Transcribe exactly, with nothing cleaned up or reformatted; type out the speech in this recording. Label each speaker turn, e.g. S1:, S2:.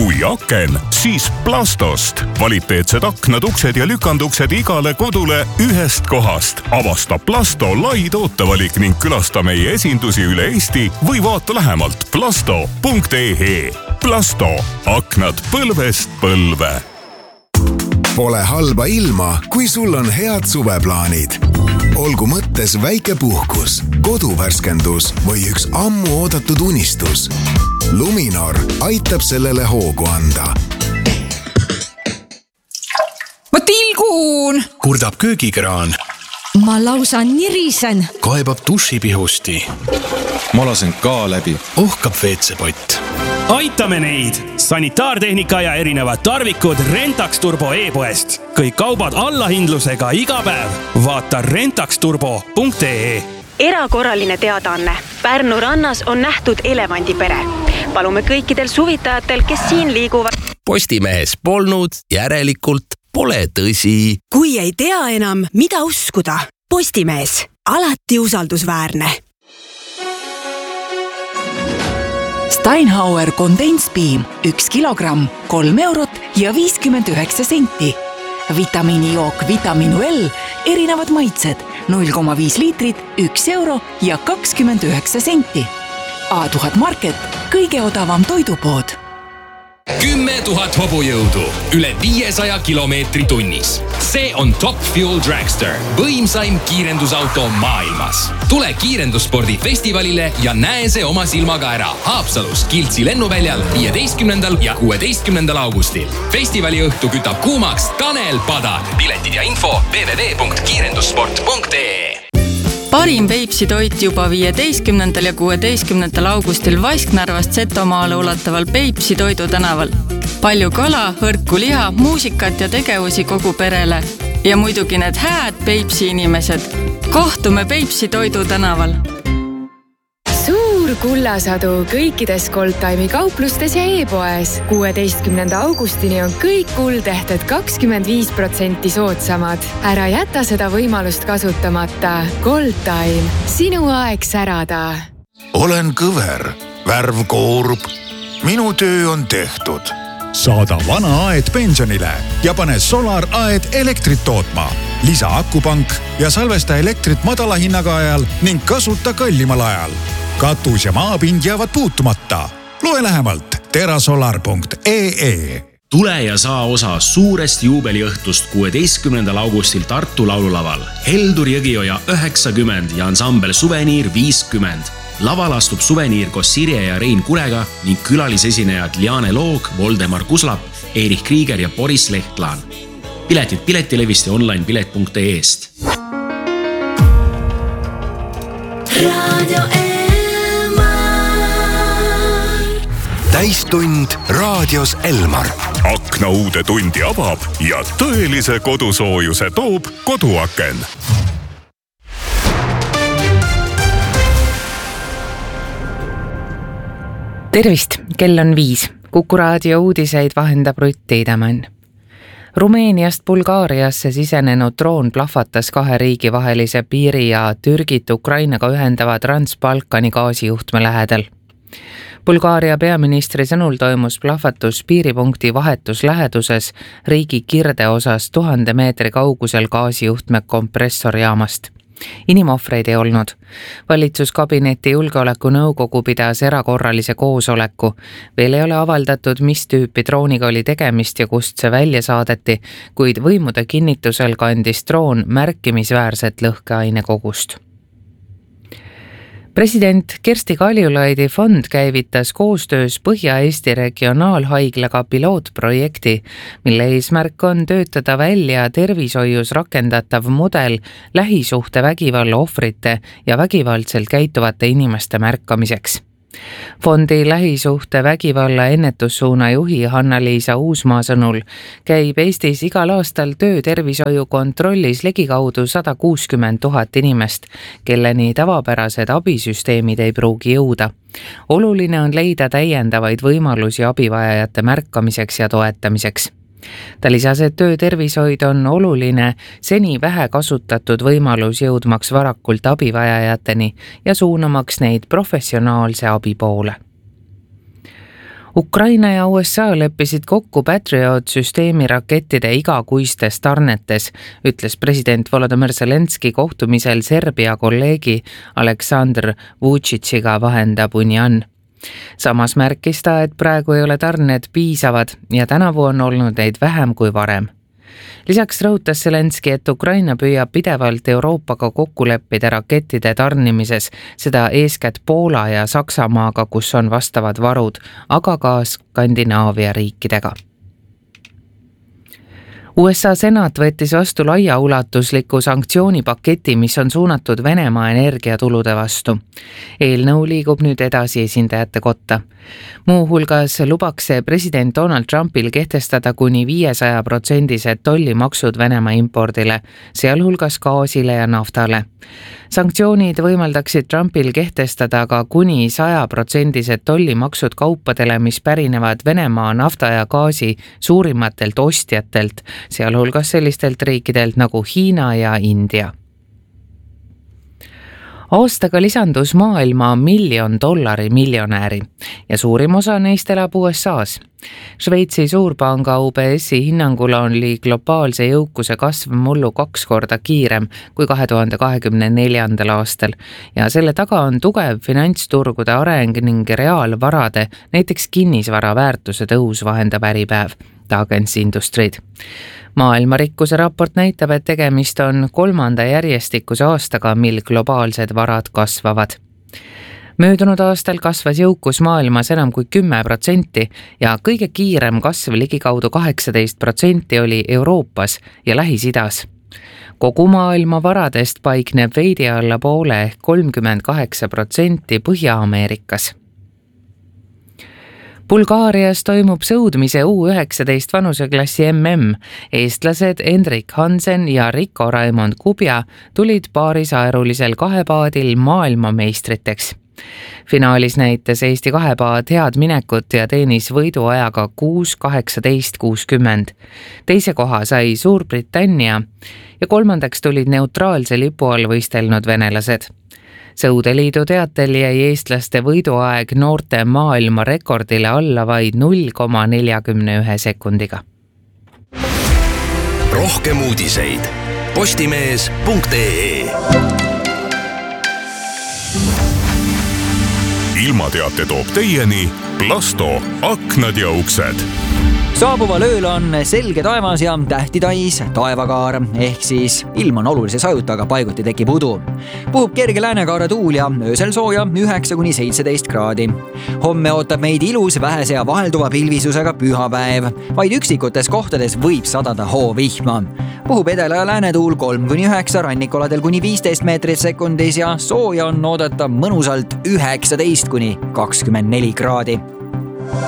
S1: Kui aken, siis Plastost. Kvaliteetsed aknad, uksed ja lükanduksed igale kodule ühest kohast. Avasta Plasto lai tootevalik ning külasta meie esindusi üle Eesti või vaata lähemalt plasto punkt ee. Plasto. Aknad põlvest põlve.
S2: Pole halba ilma, kui sul on head suveplaanid. Olgu mõttes väike puhkus, koduvärskendus või üks ammu oodatud unistus. Luminor aitab sellele hoogu anda.
S3: Ma tilgun!
S4: Kurdab köögikraan.
S3: Ma lausa nirisen.
S4: Kaebab dušipihusti.
S5: Ma lasen ka läbi.
S4: Ohkab veetsepott.
S6: Aitame neid! Sanitaartehnika ja erinevad tarvikud Rentax Turbo e-poest. Kõik kaubad allahindlusega iga päev. Vaata rentax turbo punkt ee.
S7: Erakorraline teadaanne. Pärnu rannas on nähtud elevandipere. Palume kõikidel suvitajatel, kes siin liiguvad.
S8: Postimehes polnud, järelikult pole tõsi.
S9: Kui ei tea enam, mida uskuda. Postimees. Alati usaldusväärne.
S10: Steinhauer Kondenspiim, üks kilogramm, kolm eurot ja viiskümmend üheksa senti. Vitamiinijook Vitaminu L, erinevad maitsed, null koma viis liitrit, üks euro ja kakskümmend üheksa senti. A tuhat Market, kõige odavam toidupood.
S11: Kümme tuhat hobujõudu, üle viiesaja kilomeetri tunnis. See on Top Fuel Dragster, võimsaim kiirendusauto maailmas. Tule kiirendusspordi festivalile ja näe see oma silmaga ära Haapsalus Kiltsi lennuväljal viieteistkümnendal ja kuueteistkümnendal augustil. Festivali õhtu kütab kuumaks Tanel Padar. Piletid ja info w w w punkt kiirendussport punkt ee.
S12: Parim Peipsi toit juba viieteistkümnendal ja kuueteistkümnendal augustil Vasknarvast Setomaale ulataval Peipsi toidu tänaval. Palju kala, hõrku liha, muusikat ja tegevusi kogu perele. Ja muidugi need hääd Peipsi inimesed. Kohtume Peipsi toidu tänaval.
S13: Suur kullasadu kõikides Goldtime'i kauplustes ja e-poes. kuueteistkümnenda augustini on kõik kuldehted kakskümmend viis protsenti soodsamad. Ära jäta seda võimalust kasutamata. Goldtime. Sinu aeg särada.
S14: Olen kõver. Värv koorub. Minu töö on tehtud.
S15: Saada vana aed pensionile ja pane Solar aed elektrit tootma. Lisa akupank ja salvesta elektrit madala hinnaga ajal ning kasuta kallimal ajal. Katus ja maapind jäävad puutumata. Loe lähemalt terasolar punkt ee.
S16: Tule ja saa osa suurest juubeliõhtust kuueteistkümnendal augustil Tartu laululaval. Heldur Jõgioja üheksakümmend ja ansambel Suveniir viiskümmend. Laval astub Suveniir koos Sirje ja Rein Kurega ning külalisesinejad Liane Loog, Voldemar Kuslap, Erich Krieger ja Boris Lehtlaan. Piletid piletilevist ja online pilet punkt ee-st.
S2: Radio Täistund raadios Elmar.
S1: Akna uude tundi avab ja tõelise kodusoojuse toob koduaken.
S17: Tervist, kell on viis. Kuku raadio uudiseid vahendab Rutt Tiidemann. Rumeeniast Bulgaariasse sisenenud droon plahvatas kahe riigi vahelise piiri ja Türgit Ukrainaga ühendava Trans-Balkani gaasijuhtme lähedal. Bulgaaria peaministri sõnul toimus plahvatus piiripunkti vahetus läheduses riigi kirde osas tuhande meetri kaugusel gaasijuhtme kompressorjaamast. Inimohvreid ei olnud. Valitsuskabineti julgeolekunõukogu pidas erakorralise koosoleku. Veel ei ole avaldatud, mis tüüpi drooniga oli tegemist ja kust see välja saadeti, kuid võimude kinnitusel kandis droon märkimisväärset lõhkeaine kogust. President Kersti Kaljulaidi fond käivitas koostöös Põhja-Eesti regionaalhaiglaga pilootprojekti, mille eesmärk on töötada välja tervishoius rakendatav mudel lähisuhte vägivalla ohvrite ja vägivaldselt käituvate inimeste märkamiseks. Fondi lähisuhte vägivalla ennetussuuna juhi Hanna-Liisa Uusmaa sõnul käib Eestis igal aastal töötervishoiu kontrollis ligikaudu sada kuuskümmend tuhat inimest, kelleni tavapärased abisüsteemid ei pruugi jõuda. Oluline on leida täiendavaid võimalusi abivajajate märkamiseks ja toetamiseks. Ta lisas, et töötervishoid on oluline seni vähe kasutatud võimalus jõudmaks varakult abivajajateni ja suunamaks neid professionaalse abi poole. Ukraina ja U S A leppisid kokku Patriot-süsteemi rakettide igakuistes tarnetes, ütles president Volodymyr Zelenski kohtumisel Serbia kolleegi Aleksandr Vučićiga, vahendab Unian. Samas märkis ta, et praegu ei ole tarned piisavad ja tänavu on olnud neid vähem kui varem. Lisaks rõhutas Zelenski, et Ukraina püüab pidevalt Euroopaga kokku leppida rakettide tarnimises, seda eeskätt Poola ja Saksamaaga, kus on vastavad varud, aga ka Skandinaavia riikidega. U S A senat võttis vastu laiaulatusliku sanktsioonipaketi, mis on suunatud Venemaa energiatulude vastu. Eelnõu liigub nüüd edasi esindajate kotta. Muu hulgas lubaks see president Donald Trumpil kehtestada kuni viiesaja protsendised tollimaksud Venemaa impordile, sealhulgas gaasile ja naftale. Sanktsioonid võimaldaksid Trumpil kehtestada ka kuni saja protsendised tollimaksud kaupadele, mis pärinevad Venemaa nafta ja gaasi suurimatelt ostjatelt, sealhulgas sellistelt riikidelt nagu Hiina ja India. Aastaga lisandus maailma miljon dollari miljonääri ja suurim osa neist elab U S A's. Šveitsi suurpanga U B S-i hinnangul oli globaalse jõukuse kasv mullu kaks korda kiirem kui kahe tuhande kahekümne neljandal aastal ja selle taga on tugev finantsturgude areng ning reaalvarade, näiteks kinnisvara väärtuse tõus, vahendab Äripäev, Dagens Industrid. Maailma rikkuse raport näitab, et tegemist on kolmanda järjestikuse aastaga, mil globaalsed varad kasvavad. Möödunud aastal kasvas jõukus maailmas enam kui kümme protsenti ja kõige kiirem kasv ligikaudu kaheksateist protsenti oli Euroopas ja Lähis-Idas. Kogu maailma varadest paikneb veidi alla poole ehk kolmkümmend kaheksa protsenti Põhja-Ameerikas. Bulgaarias toimub sõudmise U üheksateist vanuseklassi M M. Eestlased Hendrik Hansen ja Rico Raimond Kubja tulid paarisaerulisel kahepaadil maailmameistriteks. Finaalis näitas Eesti kahepaad head minekut ja teenis võiduajaga kuus kaheksateist kuuskümmend. Teise koha sai Suurbritannia ja kolmandaks tulid neutraalse lipu all võistelnud venelased. Sõudeliidu teatel jäi eestlaste võiduaeg noorte maailma rekordile alla vaid null koma nelikümmend üks sekundiga.
S8: Rohkem uudiseid postimees punkt ee.
S1: Ilmateate toob teieni Plasto aknad ja uksed.
S18: Saabuval ööl on selge taevas ja tähti täis taevakaar, ehk siis ilm on olulise sajuta, aga paiguti tekib udu. Puhub kerge läänekaare tuul ja öösel sooja üheksa kuni seitseteist kraadi. Homme ootab meid ilus vähese ja vahelduva pilvisusega pühapäev. Vaid üksikutes kohtades võib sadada hoovihma. Puhub edela ja läänetuul kolm kuni üheksa, rannikoladel kuni viisteist meetrit sekundis ja sooja on oodata mõnusalt üheksateist kuni kakskümmend neli kraadi.